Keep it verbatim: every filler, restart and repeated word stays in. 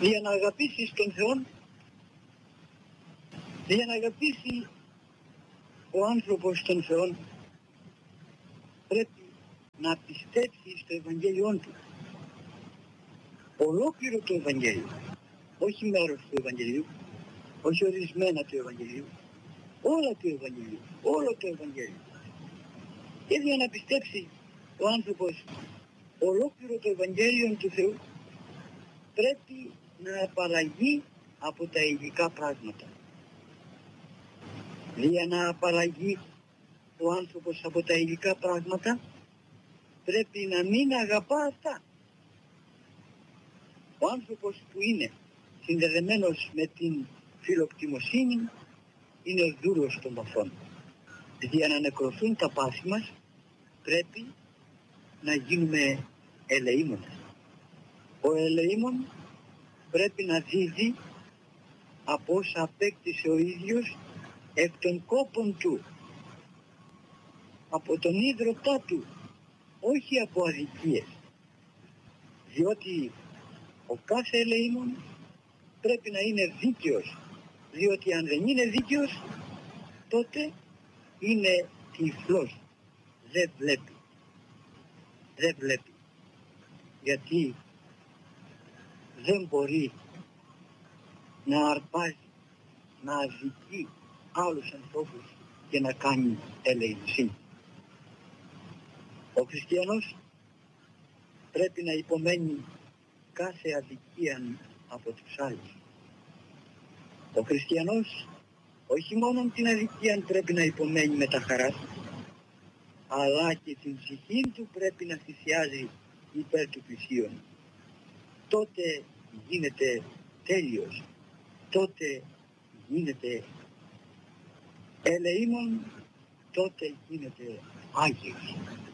Για να αγαπήσεις τον Θεό, για να αγαπήσει ο άνθρωπος τον Θεό, πρέπει να πιστέψει στο Ευαγγέλιόν του. Ολόκληρο το Ευαγγέλιο, όχι μέρος του Ευαγγελίου, όχι ορισμένα του Ευαγγελίου, όλα του Ευαγγελίου, όλο το Ευαγγέλιο. Και για να πιστέψει ο άνθρωπος ολόκληρο το Ευαγγέλιο του Θεού, πρέπει να απαλλαγεί από τα υλικά πράγματα. Για να απαλλαγεί ο άνθρωπος από τα υλικά πράγματα, πρέπει να μην αγαπά αυτά. Ο άνθρωπος που είναι συνδεδεμένος με την φιλοκτιμοσύνη είναι δούρος των παθών. Για να νεκρωθούν τα πάθη μας, πρέπει να γίνουμε ελεήμονες. Ο ελεήμων πρέπει να δίδει από όσα απέκτησε ο ίδιος εκ των κόπων του, από τον ίδρωτά του, όχι από αδικίες. Διότι ο κάθε ελεήμων πρέπει να είναι δίκαιος, διότι αν δεν είναι δίκαιος, τότε είναι τυφλός, δεν βλέπει. Δεν βλέπει. Γιατί δεν μπορεί να αρπάζει, να αδικεί άλλους ανθρώπους και να κάνει ελεημοσύνη. Ο χριστιανός πρέπει να υπομένει κάθε αδικία από τους άλλους. Ο χριστιανός όχι μόνο την αδικία πρέπει να υπομένει με τα χαράς, αλλά και την ψυχή του πρέπει να θυσιάζει υπέρ του πλησίον. Τότε γίνεται τέλειος, τότε γίνεται ελεήμων, τότε γίνεται Άγιος.